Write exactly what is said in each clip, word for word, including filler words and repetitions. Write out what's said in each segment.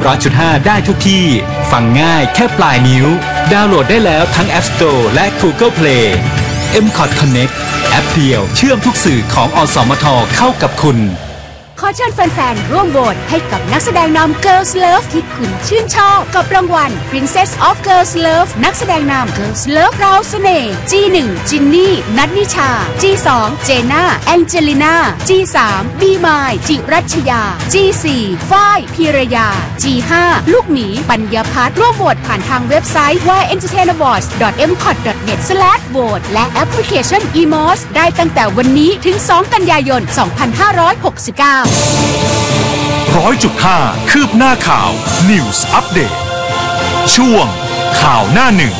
ร้อยจุดห้า ได้ทุกที่ฟังง่ายแค่ปลายนิ้วดาวน์โหลดได้แล้วทั้ง App Store และ Google Play เอ็ม คอท Connect แอปเดียวเชื่อมทุกสื่อของอสมทเข้ากับคุณขอเชิญแฟนๆร่วมโหวตให้กับนักแสดงนำ Girls Love ที่คุณชื่นชอบกับรางวัล Princess of Girls Love นักแสดงนำ Girls Love ราวเสน่ห์ จี หนึ่ง จินนี่ นัทนิชา จี สอง เจน่า แองเจลิน่า จี สาม บีมาย จิรัชยา จี สี่ ฝ้าย พีรยา จี ห้า ลูกหมีปัญญาพัฒน์ร่วมโหวตผ่านทางเว็บไซต์ วาย เอ็นเตอร์เทน อวอร์ดส์ ดอท เอ็ม คอท ดอท เน็ต สแลช โหวต และแอปพลิเคชัน อี มอส ได้ตั้งแต่วันนี้ถึง สอง กันยายน สองพันห้าร้อยหกสิบเก้าร้อยจุดห้าคืบหน้าข่าว News Update ช่วงข่าวหน้าหนึ่ง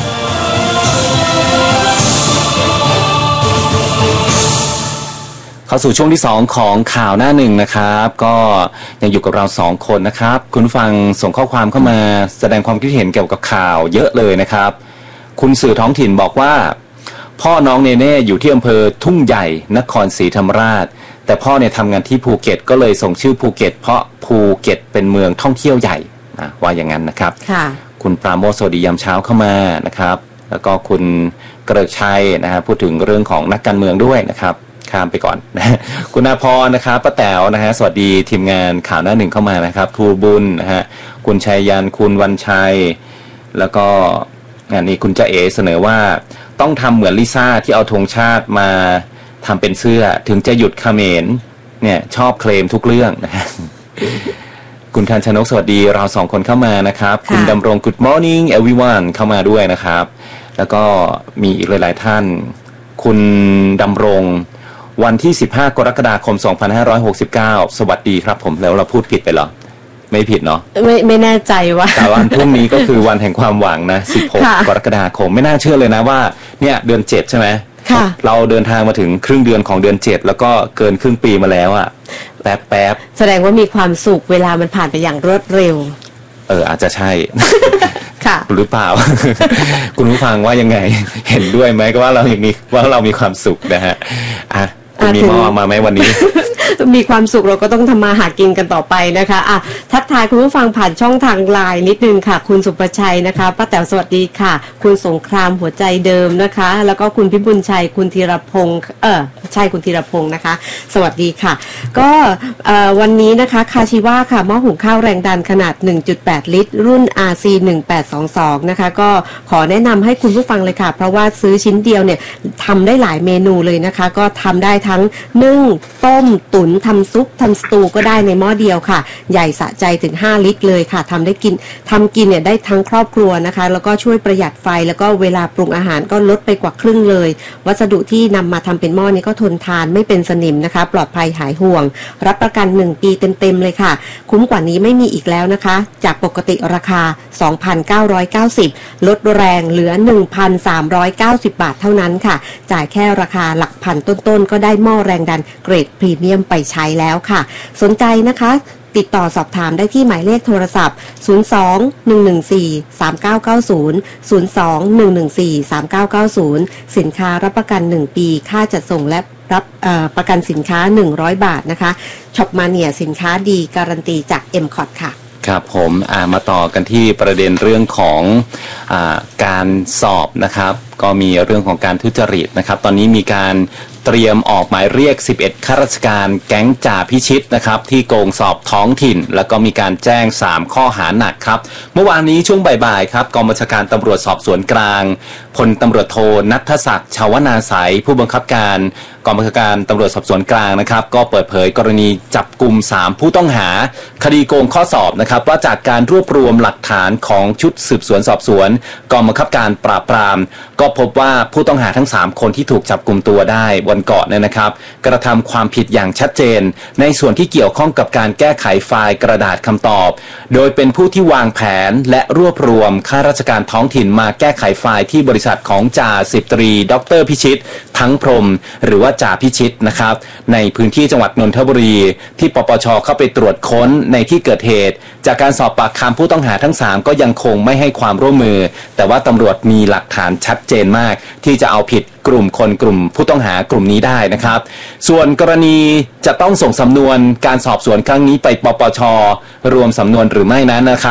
เข้าสู่ช่วงที่สองของข่าวหน้าหนึ่งนะครับก็ยังอยู่กับเราสองคนนะครับคุณฟังส่งข้อความเข้ามาแสดงความคิดเห็นเกี่ยวกับข่าวเยอะเลยนะครับคุณสื่อท้องถิ่นบอกว่าพ่อน้องเนเน่อยู่ที่อำเภอทุ่งใหญ่นครศรีธรรมราชแต่พ่อเนี่ยทำงานที่ภูเก็ตก็เลยส่งชื่อภูเก็ตเพราะภูเก็ตเป็นเมืองท่องเที่ยวใหญ่นะว่าอย่างนั้นนะครับคุณปราโมช สวัสดียามเช้าเข้ามานะครับแล้วก็คุณเกริกชัยนะฮะพูดถึงเรื่องของนักการเมืองด้วยนะครับข้ามไปก่อนนะคุณอาพรนะครับป้าแต๋วนะฮะสวัสดีทีมงานข่าวหน้าหนึ่งเข้ามานะครับทูบุญนะฮะคุณชัยยันคุณวันชัยแล้วก็งานนี้คุณจะเอเสนอว่าต้องทำเหมือนลิซ่าที่เอาธงชาติมาทำเป็นเสื้อถึงจะหยุดเขมรเนี่ยชอบเคลมทุกเรื่องนะฮะคุณทันชนกสวัสดีเราสองคนเข้ามานะครับคุณดำรง Good morning everyone เข้ามาด้วยนะครับแล้วก็มีอีกหลายๆท่านคุณดำรงวันที่สิบห้ากรกฎาคมสองพันห้าร้อยหกสิบเก้าสวัสดีครับผมแล้วเราพูดผิดไปเหรอไม่ผิดเนาะไม่ไม่แน่ใจว่าแต่วันพรุ่งนี้ก็คือวันแห่งความหวังนะสิบหกกรกฎาคมไม่น่าเชื่อเลยนะว่าเนี่ยเดือนเจ็ดใช่ไหมเราเดินทางมาถึงครึ่งเดือนของเดือนเจ็ดแล้วก็เกินครึ่งปีมาแล้วอ่ะแป๊บแป๊บแสดงว่ามีความสุขเวลามันผ่านไปอย่างรวดเร็วเอออาจจะใช่ค่ะหรือเปล่า คุณผู้ฟังว่ายังไงเห็นด้วยไหมก็ว่าเรามีว่าเรามีความสุขนะฮะอ่ะคุณมีหม้อมาไหมวันนี้มีความสุขเราก็ต้องทำมาหากินกันต่อไปนะคะอ่ะทักทายคุณผู้ฟังผ่านช่องทางไลน์นิดนึงค่ะคุณสุประชัยนะคะป้าแต๋วสวัสดีค่ะคุณสงครามหัวใจเดิมนะคะแล้วก็คุณพิบุญชัยคุณธีรพงศ์เออใช่คุณธีรพงศ์นะคะสวัสดีค่ะก็วันนี้นะคะคาชิวะค่ะหม้อหุงข้าวแรงดันขนาด หนึ่งจุดแปด ลิตรรุ่น อาร์ ซี หนึ่งแปดสองสองนะคะก็ขอแนะนำให้คุณผู้ฟังเลยค่ะเพราะว่าซื้อชิ้นเดียวเนี่ยทำได้หลายเมนูเลยนะคะก็ทำได้ทั้งนึ่งต้มตุ๋นทำซุปทำสตูก็ได้ในหม้อเดียวค่ะใหญ่สะใจถึงห้าลิตรเลยค่ะทำได้กินทำกินเนี่ยได้ทั้งครอบครัวนะคะแล้วก็ช่วยประหยัดไฟแล้วก็เวลาปรุงอาหารก็ลดไปกว่าครึ่งเลยวัสดุที่นำมาทำเป็นหม้อนี้ก็ทนทานไม่เป็นสนิมนะคะปลอดภัยหายห่วงรับประกันหนึ่งปีเต็มๆเลยค่ะคุ้มกว่านี้ไม่มีอีกแล้วนะคะจากปกติราคา สองพันเก้าร้อยเก้าสิบ ลดแรงเหลือ หนึ่งพันสามร้อยเก้าสิบ บาทเท่านั้นค่ะจ่ายแค่ราคาหลักพันต้นๆก็ได้หม้อแรงดันเกรดพรีเมียมไปใช้แล้วค่ะสนใจนะคะติดต่อสอบถามได้ที่หมายเลขโทรศัพท์ศูนย์ สอง หนึ่ง หนึ่ง สี่ สาม เก้า เก้า ศูนย์ ศูนย์ สอง หนึ่ง หนึ่ง สี่ สาม เก้า เก้า ศูนย์ สินค้ารับประกันหนึ่งปีค่าจัดส่งและรับประกันสินค้าหนึ่งร้อยบาทนะคะช็อปมาเนียสินค้าดีการันตีจาก เอ็ม คอท ค่ะครับผมมาต่อกันที่ประเด็นเรื่องของอาการสอบนะครับก็มีเรื่องของการทุจริตนะครับตอนนี้มีการเตรียมออกหมายเรียกสิบเอ็ดข้าราชการแก๊งจ่าพิชิตนะครับที่โกงสอบท้องถิ่นแล้วก็มีการแจ้งสามข้อหาหนักครับเมื่อวานนี้ช่วงบ่ายๆครับกองบัญชาการตำรวจสอบสวนกลางพลตำรวจโทณัฐศักดิ์ชาวนาไสยผู้บังคับการกองบัญชาการตำรวจสอบสวนกลางนะครับก็เปิดเผยกรณีจับกุมสามผู้ต้องหาคดีโกงข้อสอบนะครับว่าจากการรวบรวมหลักฐานของชุดสืบสวนสอบสวนกองบังคับการปราบปรามก็พบว่าผู้ต้องหาทั้งสามคนที่ถูกจับกุมตัวได้วันก่อนเนี่ยนะครับกระทำความผิดอย่างชัดเจนในส่วนที่เกี่ยวข้องกับการแก้ไขไฟล์กระดาษคำตอบโดยเป็นผู้ที่วางแผนและรวบรวมข้าราชการท้องถิ่นมาแก้ไขไฟล์ที่บริษัทของจ่าสิบตรีดร.พิชิตทั้งพรหมหรือว่าจ่าพิชิตนะครับในพื้นที่จังหวัดนนทบุรีที่ปปช.เข้าไปตรวจค้นในที่เกิดเหตุจากการสอบปากคำผู้ต้องหาทั้งสามก็ยังคงไม่ให้ความร่วมมือแต่ว่าตำรวจมีหลักฐานชัดเจนมากที่จะเอาผิดกลุ่มคนกลุ่มผู้ต้องหากลุ่มนี้ได้นะครับส่วนกรณีจะต้องส่งสำนวนการสอบสวนครั้งนี้ไปปปช.รวมสำนวนหรือไม่นั้นนะครับ